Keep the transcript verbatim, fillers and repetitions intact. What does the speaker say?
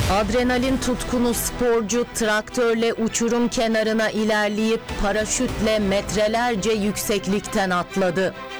Adrenalin tutkunu sporcu traktörle uçurum kenarına ilerleyip paraşütle metrelerce yükseklikten atladı.